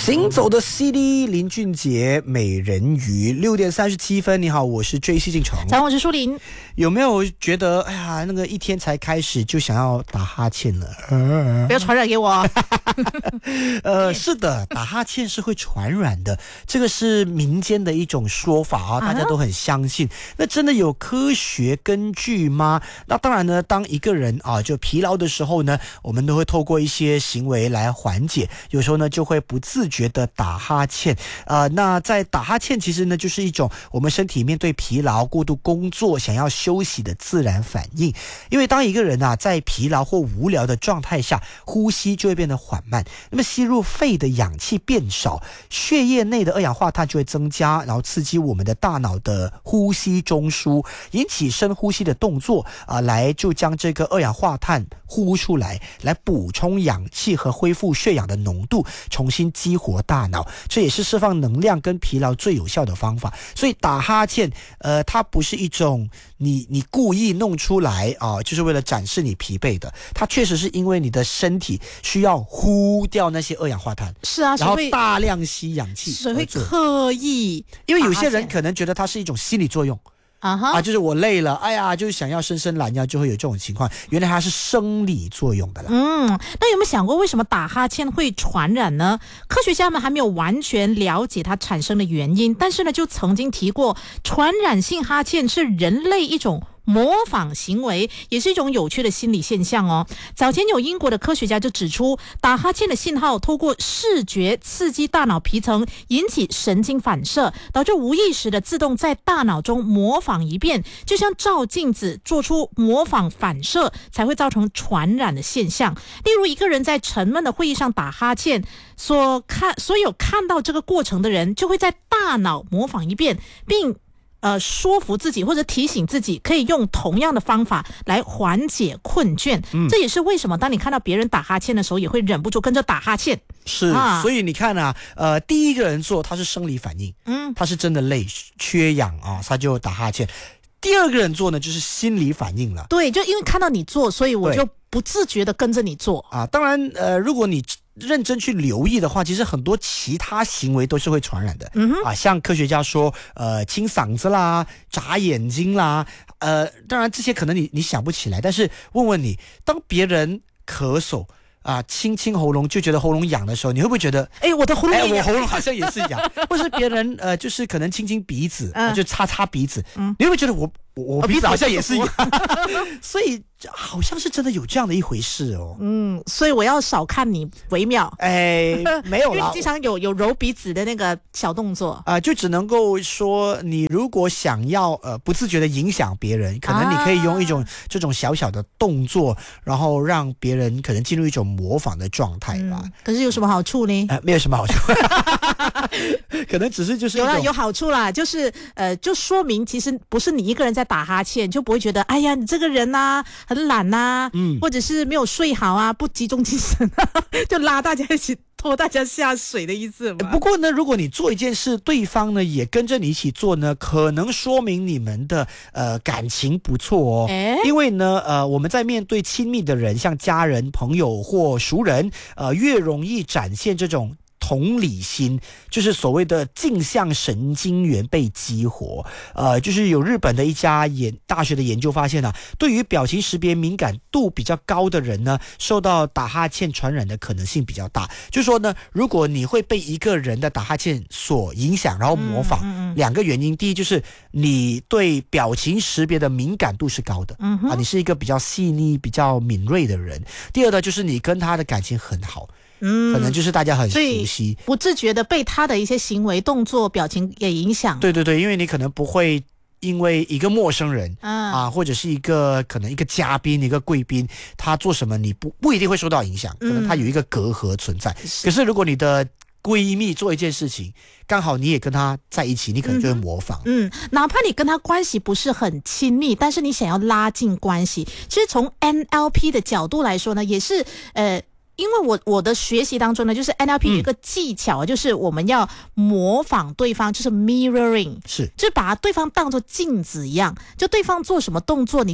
行走的 CD 林俊杰美人鱼6:37，你好，我是 JC 进城。 早上我是舒琳。 有没有觉得哎呀，那个一天才开始就想要打哈欠了？ 不要传染给我。 是的，打哈欠是会传染的，这个是民间的一种说法啊，大家都很相信。那真的有科学根据吗？那当然呢，当一个人啊就疲劳的时候呢，我们都会透过一些行为来缓解，有时候呢就会不自觉的打哈欠。那在打哈欠其实呢就是一种我们身体面对疲劳、过度工作想要休息的自然反应。因为当一个人啊在疲劳或无聊的状态下，呼吸就会变得缓慢，那么吸入肺的氧气变少，血液内的二氧化碳就会增加，然后刺激我们的大脑的呼吸中枢，引起深呼吸的动作来就将这个二氧化碳呼出来，来补充氧气和恢复血氧的浓度，重新激活大脑，这也是释放能量跟疲劳最有效的方法。所以打哈欠它不是一种你故意弄出来就是为了展示你疲惫的，它确实是因为你的身体需要呼掉那些二氧化碳， 是啊， 然后大量吸氧气， 谁会刻意？ 因为有些人可能觉得它是一种心理作用就是我累了，哎呀，就是想要伸伸懒腰，就会有这种情况。原来它是生理作用的啦。 那有没有想过为什么打哈欠会传染呢？科学家们还没有完全了解它产生的原因，但是呢，就曾经提过，传染性哈欠是人类一种模仿行为，也是一种有趣的心理现象哦。早前有英国的科学家就指出，打哈欠的信号透过视觉刺激大脑皮层，引起神经反射，导致无意识的自动在大脑中模仿一遍，就像照镜子做出模仿反射，才会造成传染的现象。例如一个人在沉闷的会议上打哈欠，所有看到这个过程的人就会在大脑模仿一遍，并说服自己或者提醒自己可以用同样的方法来缓解困倦。这也是为什么当你看到别人打哈欠的时候也会忍不住跟着打哈欠。 是所以你看第一个人做他是生理反应，他是真的累缺氧他就打哈欠。第二个人做呢就是心理反应了， 对，就因为看到你做，所以我就不自觉的跟着你做当然如果你认真去留意的话，其实很多其他行为都是会传染的像科学家说清嗓子啦、眨眼睛啦当然这些可能你想不起来，但是问问你，当别人咳嗽清喉咙就觉得喉咙痒的时候，你会不会觉得我的喉咙也痒， 我喉咙好像也是痒或是别人就是可能亲鼻子就擦鼻子你会不会觉得我鼻子好像也是痒所以好像是真的有这样的一回事哦。 所以我要少看你为妙没有啦， 因为你经常有揉鼻子的那个小动作就只能够说你如果想要不自觉的影响别人，可能你可以用一种这种小小的动作，然后让别人可能进入一种模仿的状态吧。 可是有什么好处呢？ 没有什么好处可能只是就是有好处啦，就是就说明其实不是你一个人在打哈欠，就不会觉得哎呀你这个人很懒或者是没有睡好不集中精神就拉大家一起拖大家下水的意思嘛。 不过呢，如果你做一件事，对方呢也跟着你一起做呢，可能说明你们的感情不错因为呢我们在面对亲密的人，像家人、朋友或熟人越容易展现这种同理心，就是所谓的镜像神经元被激活就是有日本的一家大学的研究发现对于表情识别敏感度比较高的人呢，受到打哈欠传染的可能性比较大。就是说呢，如果你会被一个人的打哈欠所影响，然后模仿两个原因，第一就是你对表情识别的敏感度是高的你是一个比较细腻、比较敏锐的人。第二呢，就是你跟他的感情很好可能就是大家很熟悉， 不自觉的被他的一些行为、动作、表情给影响。 对，因为你可能不会因为一个陌生人或者是可能一个嘉宾、一个贵宾，他做什么你不一定会受到影响，可能他有一个隔阂存在。可是如果你的闺蜜做一件事情，刚好你也跟她在一起，你可能就会模仿哪怕你跟她关系不是很亲密，但是你想要拉近关系，其实从 NLP 的角度来说呢，也是因为我的学习当中呢，就是 NLP 有一个技巧就是我们要模仿对方，就是 mirroring， 是， 就把对方当作镜子一样，就对方做什么动作，你就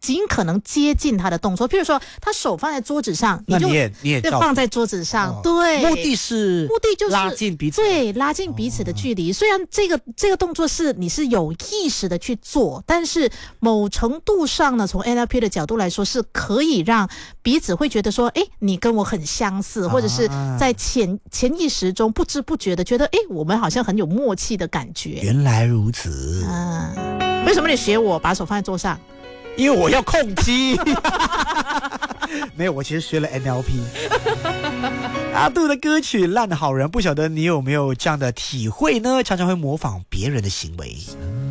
尽可能接近他的动作。譬如说他手放在桌子上， 那你也放在桌子上，对， 目的就是拉近彼此， 对，拉近彼此的距离。虽然这个动作你是有意识的去做，但是某程度上呢，从 NLP 的角度来说，是可以让彼此会觉得说，你跟我很相似，或者是在潜意识中不知不觉的觉得，我们好像很有默契的感觉。 原来如此。 为什么你学我把手放在桌上？ 因为我要控机。没有，我其实学了 NLP。阿杜的歌曲《烂好人》，不晓得你有没有这样的体会呢？常常会模仿别人的行为。